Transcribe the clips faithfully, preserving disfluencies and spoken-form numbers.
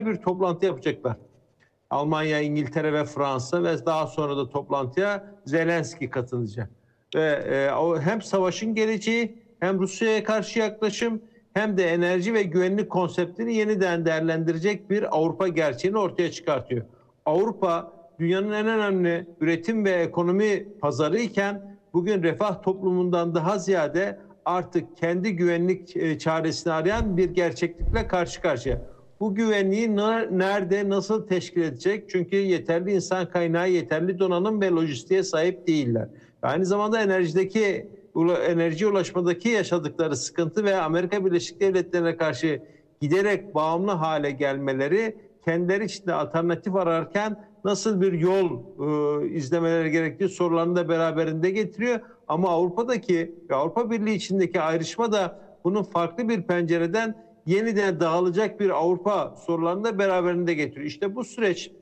bir toplantı yapacaklar. Almanya, İngiltere ve Fransa ve daha sonra da toplantıya Zelenski katılacak. Ve e, o hem savaşın geleceği, hem Rusya'ya karşı yaklaşım, hem de enerji ve güvenlik konseptini yeniden değerlendirecek bir Avrupa gerçeğini ortaya çıkartıyor. Avrupa dünyanın en önemli üretim ve ekonomi pazarı iken bugün refah toplumundan daha ziyade artık kendi güvenlik e, çaresini arayan bir gerçeklikle karşı karşıya. Bu güvenliği nerede, nasıl teşkil edecek? Çünkü yeterli insan kaynağı, yeterli donanım ve lojistiğe sahip değiller. Aynı zamanda enerjideki, enerji ulaşmadaki yaşadıkları sıkıntı ve Amerika Birleşik Devletleri'ne karşı giderek bağımlı hale gelmeleri, kendileri içinde alternatif ararken nasıl bir yol e, izlemeleri gerektiği sorularını da beraberinde getiriyor. Ama Avrupa'daki ve Avrupa Birliği içindeki ayrışma da bunun farklı bir pencereden yeniden dağılacak bir Avrupa sorularını da beraberinde getiriyor. İşte bu süreç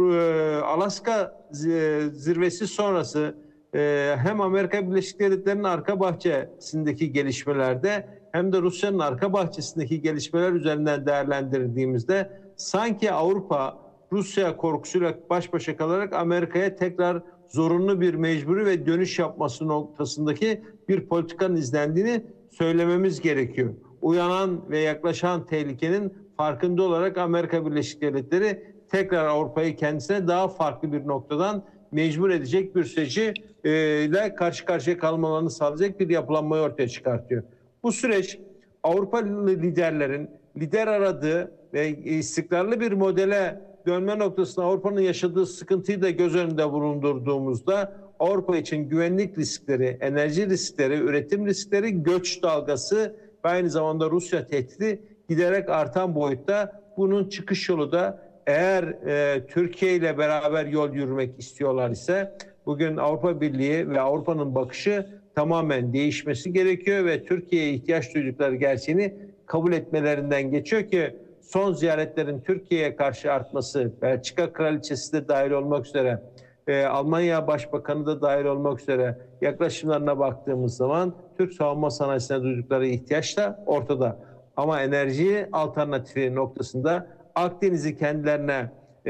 Alaska zirvesi sonrası hem Amerika Birleşik Devletleri'nin arka bahçesindeki gelişmelerde hem de Rusya'nın arka bahçesindeki gelişmeler üzerinden değerlendirdiğimizde sanki Avrupa Rusya korkusuyla baş başa kalarak Amerika'ya tekrar zorunlu bir mecburi ve dönüş yapması noktasındaki bir politikanın izlendiğini söylememiz gerekiyor. Uyanan ve yaklaşan tehlikenin farkında olarak Amerika Birleşik Devletleri tekrar Avrupa'yı kendisine daha farklı bir noktadan mecbur edecek bir süreci e, ile karşı karşıya kalmalarını sağlayacak bir yapılanmayı ortaya çıkartıyor. Bu süreç Avrupa liderlerin lider aradığı ve istikrarlı bir modele dönme noktasında Avrupa'nın yaşadığı sıkıntıyı da göz önünde bulundurduğumuzda Avrupa için güvenlik riskleri, enerji riskleri, üretim riskleri, göç dalgası ve aynı zamanda Rusya tehdidi giderek artan boyutta. Bunun çıkış yolu da eğer e, Türkiye ile beraber yol yürümek istiyorlar ise bugün Avrupa Birliği ve Avrupa'nın bakışı tamamen değişmesi gerekiyor ve Türkiye'ye ihtiyaç duydukları gerçeğini kabul etmelerinden geçiyor ki son ziyaretlerin Türkiye'ye karşı artması, Belçika Kraliçesi de dahil olmak üzere, e, Almanya Başbakanı da dahil olmak üzere yaklaşımlarına baktığımız zaman Türk savunma sanayisine duydukları ihtiyaç da ortada. Ama enerji alternatifi noktasında Akdeniz'i kendilerine e,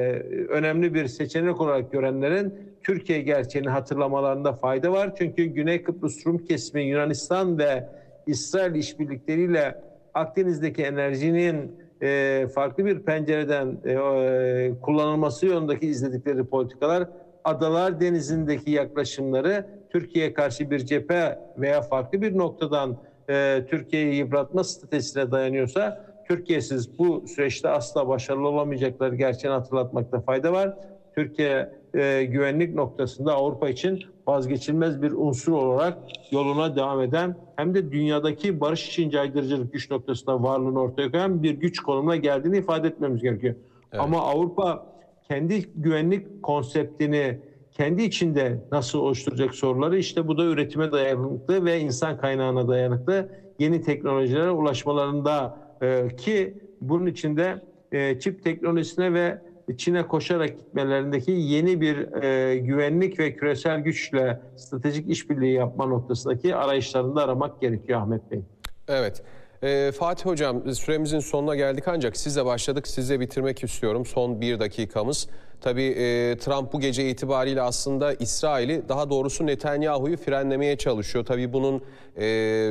önemli bir seçenek olarak görenlerin Türkiye gerçeğini hatırlamalarında fayda var. Çünkü Güney Kıbrıs Rum kesimi Yunanistan ve İsrail işbirlikleriyle Akdeniz'deki enerjinin e, farklı bir pencereden e, kullanılması yolundaki izledikleri politikalar, Adalar Denizi'ndeki yaklaşımları Türkiye'ye karşı bir cephe veya farklı bir noktadan e, Türkiye'yi yıpratma stratejisine dayanıyorsa Türkiye'siz bu süreçte asla başarılı olamayacakları gerçeğini hatırlatmakta fayda var. Türkiye e, güvenlik noktasında Avrupa için vazgeçilmez bir unsur olarak yoluna devam eden hem de dünyadaki barış için caydırıcılık güç noktasında varlığını ortaya koyan bir güç konumuna geldiğini ifade etmemiz gerekiyor. Evet. Ama Avrupa kendi güvenlik konseptini kendi içinde nasıl oluşturacak soruları, işte bu da üretime dayanıklı ve insan kaynağına dayanıklı yeni teknolojilere ulaşmalarında e, ki bunun içinde e, çip teknolojisine ve Çin'e koşarak gitmelerindeki yeni bir e, güvenlik ve küresel güçle stratejik işbirliği yapma noktasındaki arayışlarında aramak gerekiyor Ahmet Bey. Evet. Ee, Fatih Hocam, süremizin sonuna geldik ancak sizle başladık, sizle bitirmek istiyorum. Son bir dakikamız. Tabii e, Trump bu gece itibariyle aslında İsrail'i, daha doğrusu Netanyahu'yu frenlemeye çalışıyor. Tabii bunun e,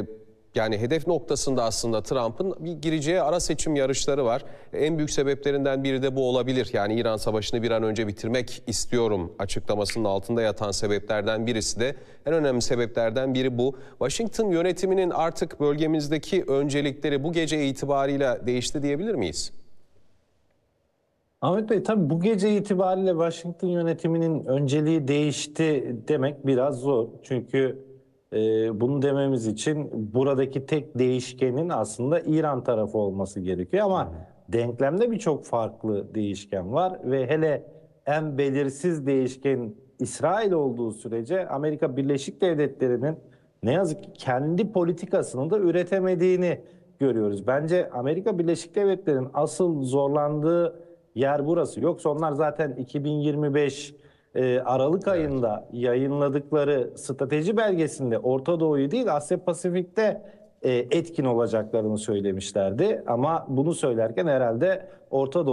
yani hedef noktasında aslında Trump'ın bir gireceği ara seçim yarışları var. En büyük sebeplerinden biri de bu olabilir. Yani İran Savaşı'nı bir an önce bitirmek istiyorum açıklamasının altında yatan sebeplerden birisi de, en önemli sebeplerden biri bu. Washington yönetiminin artık bölgemizdeki öncelikleri bu gece itibariyle değişti diyebilir miyiz? Ahmet Bey, tabii bu gece itibariyle Washington yönetiminin önceliği değişti demek biraz zor. Çünkü e, bunu dememiz için buradaki tek değişkenin aslında İran tarafı olması gerekiyor. Ama denklemde birçok farklı değişken var ve hele en belirsiz değişken İsrail olduğu sürece Amerika Birleşik Devletleri'nin ne yazık ki kendi politikasını da üretemediğini görüyoruz. Bence Amerika Birleşik Devletleri'nin asıl zorlandığı yer burası. Yoksa onlar zaten iki bin yirmi beş e, Aralık evet. ayında yayınladıkları strateji belgesinde Orta Doğu'yu değil Asya Pasifik'te e, etkin olacaklarını söylemişlerdi. Ama bunu söylerken herhalde Orta Doğu